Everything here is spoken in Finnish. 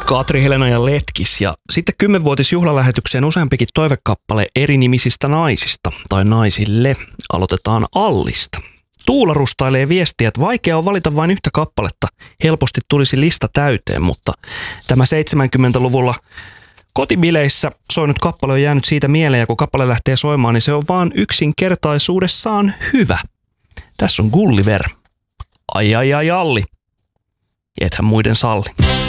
Katri, Helena ja Letkis ja sitten 10-vuotisjuhlalähetykseen useampikin toivekappale erinimisistä naisista tai naisille. Aloitetaan Allista. Tuula rustailee viestiä, että vaikea on valita vain yhtä kappaletta. Helposti tulisi lista täyteen, mutta tämä 70-luvulla kotibileissä soinut kappale on jäänyt siitä mieleen ja kun kappale lähtee soimaan, niin se on vaan yksinkertaisuudessaan hyvä. Tässä on Gulliver. Ai Alli. Ethän muiden salli.